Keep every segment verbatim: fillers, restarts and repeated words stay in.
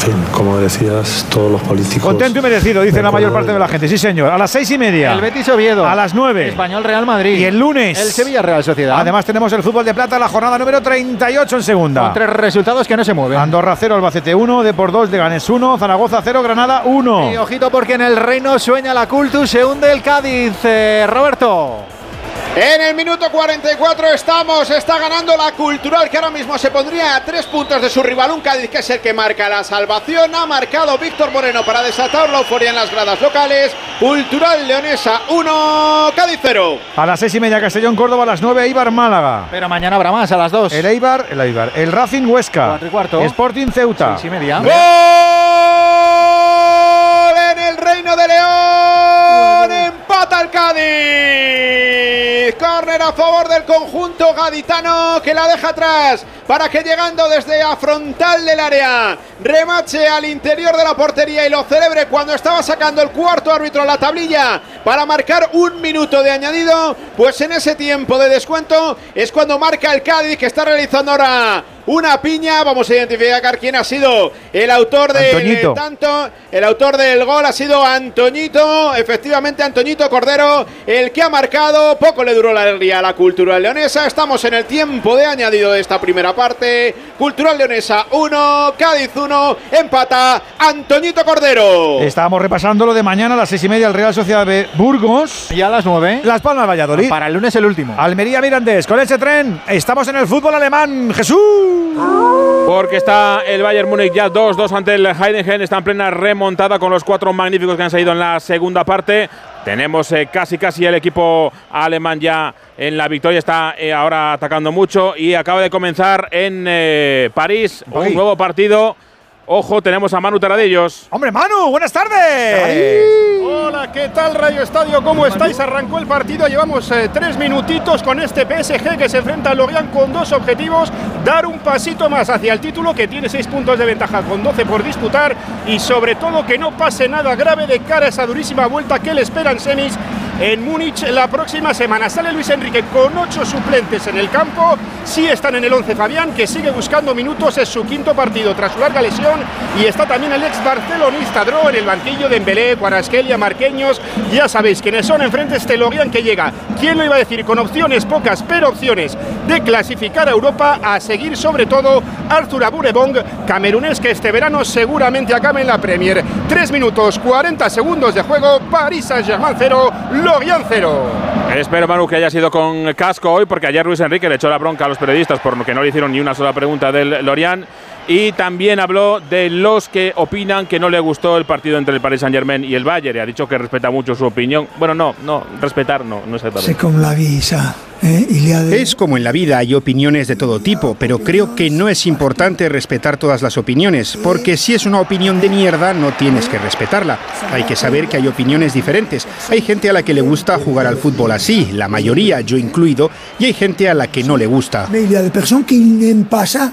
fin, como decías, todos los políticos. Contento y merecido, dice la mayor parte de la gente. Sí, señor. A las seis y media. El Betis Oviedo. A las nueve. Español Real Madrid. Y el lunes. El Sevilla Real Sociedad. Además tenemos el fútbol de plata, la jornada número treinta y ocho en segunda. Con tres resultados que no se mueven. Andorra cero, Albacete uno, Depor dos, Leganés uno, Zaragoza cero, Granada uno. Y ojito porque en el Reino sueña la Cultus, se hunde el Cádiz. Eh, Roberto. En el minuto cuarenta y cuatro estamos, está ganando la Cultural, que ahora mismo se pondría a tres puntos de su rival, un Cádiz que es el que marca la salvación. Ha marcado Víctor Moreno para desatar la euforia en las gradas locales. Cultural Leonesa uno, Cádiz cero. A las seis y media Castellón Córdoba, a las nueve Eibar Málaga. Pero mañana habrá más, a las dos. El Eibar, el Eibar, el Racing Huesca. Cuatro y cuarto. Sporting Ceuta. Seis y media. ¡Gol en el Reino de León! Empata el Cádiz. Córner a favor del conjunto gaditano, que la deja atrás para que, llegando desde a frontal del área, remache al interior de la portería y lo celebre cuando estaba sacando el cuarto árbitro a la tablilla para marcar un minuto de añadido. Pues en ese tiempo de descuento es cuando marca el Cádiz, que está realizando ahora una piña. Vamos a identificar quién ha sido el autor del tanto. El autor del gol ha sido Antoñito, efectivamente Antoñito Cordero, el que ha marcado. Poco le duró la alegría a la Cultural Leonesa. Estamos en el tiempo de añadido de esta primera parte. Cultural Leonesa uno, Cádiz uno, empata Antoñito Cordero. Estábamos repasando lo de mañana a las seis y media, el Real Sociedad de Burgos. Y a las nueve. Las Palmas Valladolid. Para el lunes el último. Almería Mirandés. Con ese tren estamos en el fútbol alemán. Jesús. Porque está el Bayern Múnich ya dos dos ante el Heidenheim. Está en plena remontada con los cuatro magníficos que han salido en la segunda parte. Tenemos eh, casi casi el equipo alemán ya en la victoria. Está eh, ahora atacando mucho y acaba de comenzar en eh, París un Uy. nuevo partido. Ojo, tenemos a Manu Terradillos. ¡Hombre, Manu! ¡Buenas tardes! Hola, ¿qué tal, Radio Estadio? ¿Cómo estáis? Arrancó el partido, llevamos eh, tres minutitos con este P S G que se enfrenta al Lorient con dos objetivos: dar un pasito más hacia el título, que tiene seis puntos de ventaja con doce por disputar, y sobre todo que no pase nada grave de cara a esa durísima vuelta que le esperan semis en Múnich la próxima semana. Sale Luis Enrique con ocho suplentes en el campo. Sí están en el once Fabián, que sigue buscando minutos, es su quinto partido tras su larga lesión, y está también el ex barcelonista Dro en el banquillo. Dembélé, Kvaratskhelia, Marquinhos, ya sabéis quiénes son. Enfrente este Lorient que llega, ¿quién lo iba a decir? Con opciones pocas, pero opciones de clasificar a Europa, a seguir sobre todo Arthur Aburebong, camerunés, que este verano seguramente acabe en la Premier. tres minutos cuarenta segundos de juego, Paris Saint-Germain cero, Lorient cero. Espero, Manu, que haya sido con casco hoy, porque ayer Luis Enrique le echó la bronca a los periodistas por lo que no le hicieron ni una sola pregunta del Lorient. Y también habló de los que opinan que no le gustó el partido entre el Paris Saint-Germain y el Bayern. Y ha dicho que respeta mucho su opinión. Bueno, no, no, respetar no, no exactamente. C'est comme la vie, ça. ¿Eh? De... Es como en la vida, hay opiniones de todo tipo, pero creo que no es importante respetar todas las opiniones, porque si es una opinión de mierda, no tienes que respetarla. Hay que saber que hay opiniones diferentes. Hay gente a la que le gusta jugar al fútbol así, la mayoría, yo incluido, y hay gente a la que no le gusta. Mais il y a des personnes qui n'aiment pas ça.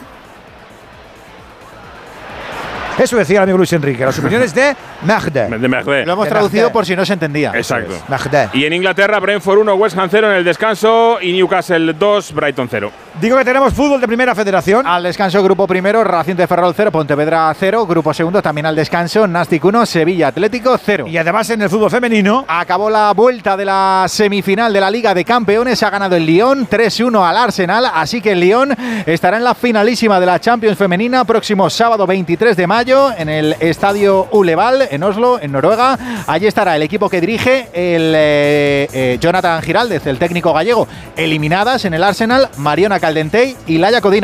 Eso decía el amigo Luis Enrique, las opiniones de Merde. De Merde. Lo hemos de traducido Merde. por si no se entendía. Exacto. Merde. Y en Inglaterra, Brentford uno, West Ham cero en el descanso y Newcastle dos, Brighton cero. Digo que tenemos fútbol de primera federación. Al descanso, grupo primero, Racing de Ferrol cero, Pontevedra cero. Grupo segundo, también al descanso, Nastic uno, Sevilla Atlético cero. Y además en el fútbol femenino acabó la vuelta de la semifinal de la Liga de Campeones. Ha ganado el Lyon tres uno al Arsenal. Así que el Lyon estará en la finalísima de la Champions femenina próximo sábado veintitrés de mayo en el Estadio Uleval en Oslo, en Noruega. Allí estará el equipo que dirige el eh, eh, Jonathan Giraldez, el técnico gallego. Eliminadas en el Arsenal, Mariona Caldentey y Laia Codina.